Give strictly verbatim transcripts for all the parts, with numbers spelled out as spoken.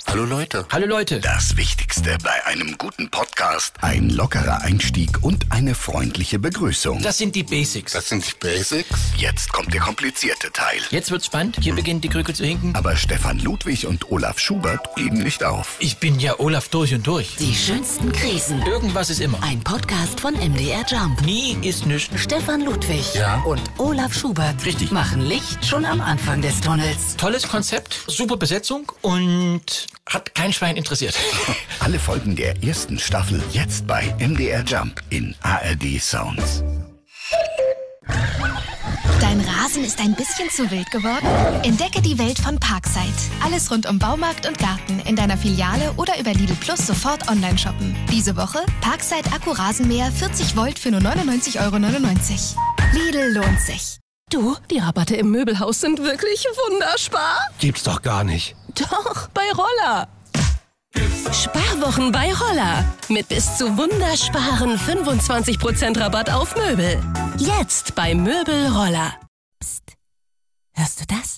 Hallo Leute. Hallo Leute. Das Wichtigste bei einem guten Podcast: ein lockerer Einstieg und eine freundliche Begrüßung. Das sind die Basics. Das sind die Basics? Jetzt kommt der komplizierte Teil. Jetzt wird's spannend. Hier hm. beginnt die Krücke zu hinken. Aber Stefan Ludwig und Olaf Schubert geben nicht auf. Ich bin ja Olaf durch und durch. Die schönsten Krisen. Irgendwas ist immer. Ein Podcast von M D R Jump. Nie ist nichts. Stefan Ludwig ja. und Olaf Schubert Richtig. machen Licht schon am Anfang des Tunnels. Tolles Konzept, super Besetzung und hat kein Schwein interessiert. Alle Folgen der ersten Staffel jetzt bei M D R Jump in A R D Sounds. Dein Rasen ist ein bisschen zu wild geworden? Entdecke die Welt von Parkside. Alles rund um Baumarkt und Garten in deiner Filiale oder über Lidl Plus sofort online shoppen. Diese Woche Parkside Akku-Rasenmäher vierzig Volt für nur neunundneunzig Euro neunundneunzig. Lidl lohnt sich. Du, die Rabatte im Möbelhaus sind wirklich wunderspar. Gibt's doch gar nicht. Doch, bei Roller. Sparwochen bei Roller. Mit bis zu wundersparen fünfundzwanzig Prozent Rabatt auf Möbel. Jetzt bei Möbel Roller. Psst. Hörst du das?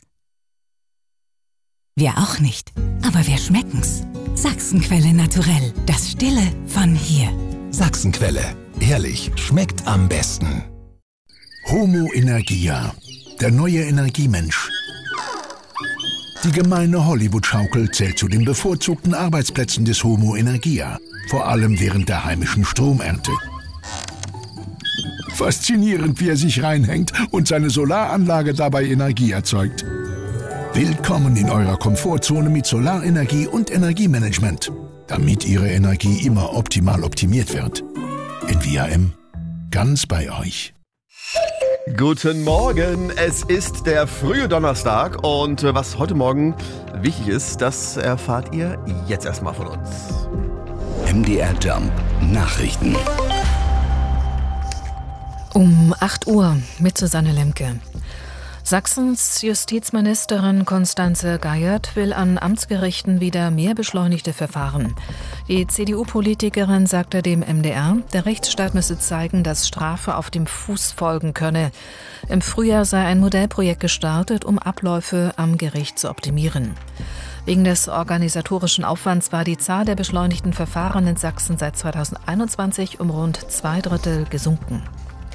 Wir auch nicht. Aber wir schmecken's. Sachsenquelle naturell. Das Stille von hier. Sachsenquelle. Ehrlich, schmeckt am besten. Homo Energia. Der neue Energiemensch. Die gemeine Hollywood-Schaukel zählt zu den bevorzugten Arbeitsplätzen des Homo Energia, vor allem während der heimischen Stromernte. Faszinierend, wie er sich reinhängt und seine Solaranlage dabei Energie erzeugt. Willkommen in eurer Komfortzone mit Solarenergie und Energiemanagement, damit Ihre Energie immer optimal optimiert wird. In V A M, ganz bei euch. Guten Morgen, es ist der frühe Donnerstag und was heute Morgen wichtig ist, das erfahrt ihr jetzt erstmal von uns. M D R Jump Nachrichten. Um acht Uhr mit Susanne Lemke. Sachsens Justizministerin Constanze Geiert will an Amtsgerichten wieder mehr beschleunigte Verfahren. Die C D U-Politikerin sagte dem M D R, der Rechtsstaat müsse zeigen, dass Strafe auf dem Fuß folgen könne. Im Frühjahr sei ein Modellprojekt gestartet, um Abläufe am Gericht zu optimieren. Wegen des organisatorischen Aufwands war die Zahl der beschleunigten Verfahren in Sachsen seit zweitausendeinundzwanzig um rund zwei Drittel gesunken.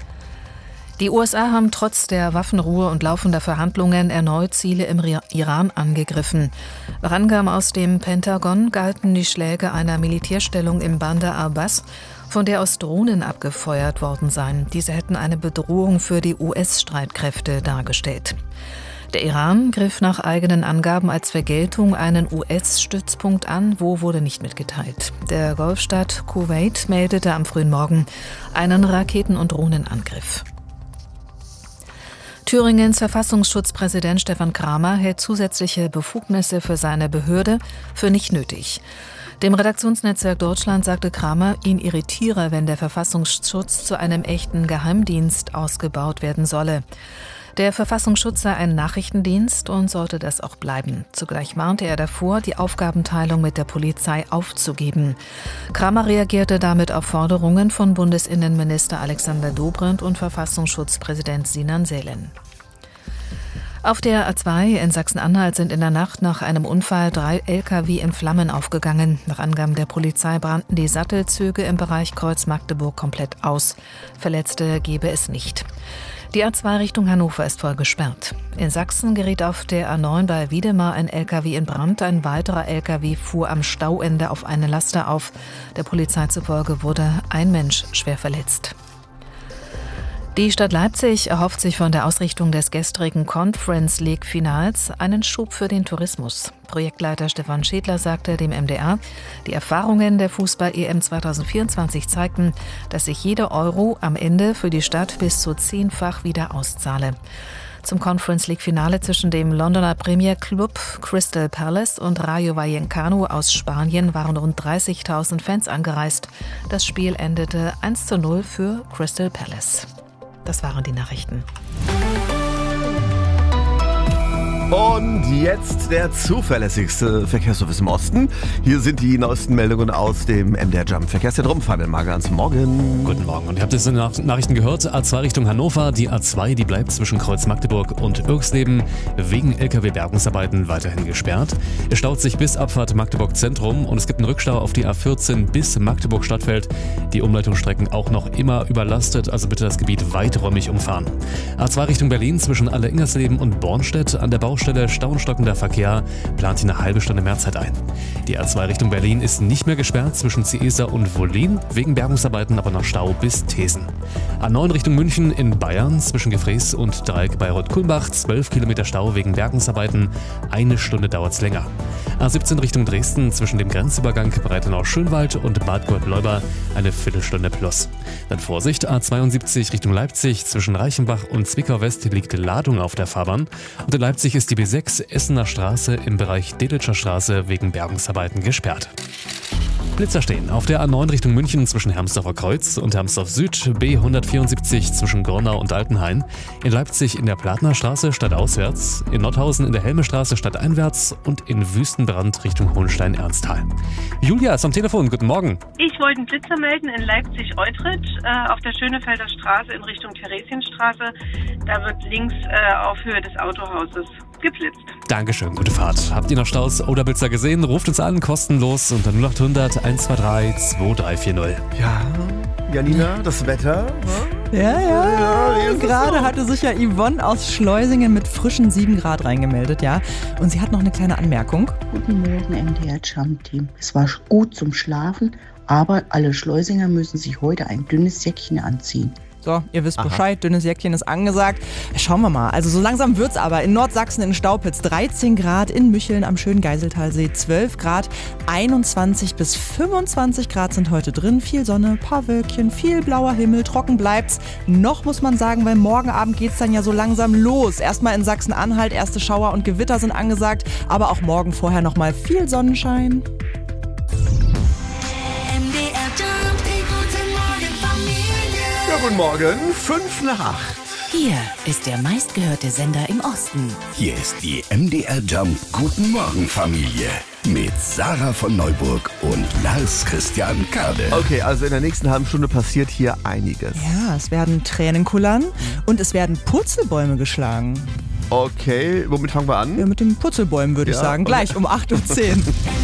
Die U S A haben trotz der Waffenruhe und laufender Verhandlungen erneut Ziele im Iran angegriffen. Nach Angaben aus dem Pentagon galten die Schläge einer Militärstellung im Bandar Abbas, von der aus Drohnen abgefeuert worden seien. Diese hätten eine Bedrohung für die U S-Streitkräfte dargestellt. Der Iran griff nach eigenen Angaben als Vergeltung einen U S-Stützpunkt an, wo wurde nicht mitgeteilt. Der Golfstaat Kuwait meldete am frühen Morgen einen Raketen- und Drohnenangriff. Thüringens Verfassungsschutzpräsident Stefan Kramer hält zusätzliche Befugnisse für seine Behörde für nicht nötig. Dem Redaktionsnetzwerk Deutschland sagte Kramer, ihn irritiere, wenn der Verfassungsschutz zu einem echten Geheimdienst ausgebaut werden solle. Der Verfassungsschutz sei ein Nachrichtendienst und sollte das auch bleiben. Zugleich mahnte er davor, die Aufgabenteilung mit der Polizei aufzugeben. Kramer reagierte damit auf Forderungen von Bundesinnenminister Alexander Dobrindt und Verfassungsschutzpräsident Sinan Selen. Auf der A zwei in Sachsen-Anhalt sind in der Nacht nach einem Unfall drei L K W in Flammen aufgegangen. Nach Angaben der Polizei brannten die Sattelzüge im Bereich Kreuz-Magdeburg komplett aus. Verletzte gebe es nicht. Die A zwei Richtung Hannover ist voll gesperrt. In Sachsen geriet auf der A neun bei Wiedemar ein L K W in Brand. Ein weiterer L K W fuhr am Stauende auf eine Laster auf. Der Polizei zufolge wurde ein Mensch schwer verletzt. Die Stadt Leipzig erhofft sich von der Ausrichtung des gestrigen Conference League Finals einen Schub für den Tourismus. Projektleiter Stefan Schädler sagte dem M D R, die Erfahrungen der Fußball-E M zweitausendvierundzwanzig zeigten, dass sich jeder Euro am Ende für die Stadt bis zu zehnfach wieder auszahle. Zum Conference League Finale zwischen dem Londoner Premier Club Crystal Palace und Rayo Vallecano aus Spanien waren rund dreißigtausend Fans angereist. Das Spiel endete eins zu null für Crystal Palace. Das waren die Nachrichten. Und jetzt der zuverlässigste Verkehrsservice im Osten. Hier sind die neuesten Meldungen aus dem M D R Jump Verkehrszentrum. Fabian Magans, morgen. Guten Morgen. Und ihr habt es in den Nachrichten gehört. A zwei Richtung Hannover. Die A zwei, die bleibt zwischen Kreuz Magdeburg und Irksleben wegen L K W-Bergungsarbeiten weiterhin gesperrt. Es staut sich bis Abfahrt Magdeburg Zentrum und es gibt einen Rückstau auf die A vierzehn bis Magdeburg Stadtfeld. Die Umleitungsstrecken auch noch immer überlastet, also bitte das Gebiet weiträumig umfahren. A zwei Richtung Berlin zwischen Alle-Ingersleben und Bornstedt. An der Baustelle stauenstockender Verkehr, plant hier eine halbe Stunde mehr Zeit ein. Die A zwei Richtung Berlin ist nicht mehr gesperrt zwischen Ciesa und Wollin, wegen Bergungsarbeiten aber noch Stau bis Thesen. A neun Richtung München in Bayern zwischen Gefrees und Dreieck Bayreuth-Kulmbach, zwölf Kilometer Stau wegen Bergungsarbeiten, eine Stunde dauert's länger. A siebzehn Richtung Dresden zwischen dem Grenzübergang Breitenau-Schönwald und Bad Gott-Leuba, eine Viertelstunde plus. Dann Vorsicht, A zweiundsiebzig Richtung Leipzig zwischen Reichenbach und Zwickau West liegt Ladung auf der Fahrbahn. Und in Leipzig ist die B sechs Essener Straße im Bereich Dedelscher Straße wegen Bergungsarbeiten gesperrt. Blitzer stehen auf der A neun Richtung München zwischen Hermsdorfer Kreuz und Hermsdorf Süd, B hundertvierundsiebzig zwischen Gornau und Altenhain, in Leipzig in der Platner Straße stadtauswärts, in Nordhausen in der Helmestraße stadteinwärts und in Wüstenbrand Richtung Hohenstein-Ernsthal. Julia ist am Telefon, guten Morgen. Ich wollte einen Blitzer melden in Leipzig-Eutrich äh, auf der Schönefelder Straße in Richtung Theresienstraße. Da wird links äh, auf Höhe des Autohauses geblitzt. Dankeschön, gute Fahrt. Habt ihr noch Staus oder Blitzer gesehen? Ruft uns an, kostenlos unter null acht hundert eins zwei drei zwei drei vier null. Ja, Janina, das Wetter? Ja, ja, ja, ja. Gerade so. Hatte sich ja Yvonne aus Schleusingen mit frischen sieben Grad reingemeldet, ja. Und sie hat noch eine kleine Anmerkung. Guten Morgen, M D R Jump Team. Es war gut zum Schlafen, aber alle Schleusinger müssen sich heute ein dünnes Jäckchen anziehen. So, ihr wisst Bescheid, dünnes Jäckchen ist angesagt. Schauen wir mal, also so langsam wird's aber. In Nordsachsen in Staupitz dreizehn Grad, in Mücheln am schönen Geiseltalsee zwölf Grad, einundzwanzig bis fünfundzwanzig Grad sind heute drin. Viel Sonne, paar Wölkchen, viel blauer Himmel, trocken bleibt's. Noch muss man sagen, weil morgen Abend geht's dann ja so langsam los. Erstmal in Sachsen-Anhalt, erste Schauer und Gewitter sind angesagt, aber auch morgen vorher nochmal viel Sonnenschein. Guten Morgen, fünf nach acht. Hier ist der meistgehörte Sender im Osten. Hier ist die M D R Jump Guten Morgen Familie mit Sarah von Neuburg und Lars Christian Kade. Okay, also in der nächsten halben Stunde passiert hier einiges. Ja, es werden Tränen kullern und es werden Purzelbäume geschlagen. Okay, womit fangen wir an? Ja, mit den Purzelbäumen würde ja, ich sagen. Gleich um acht Uhr zehn.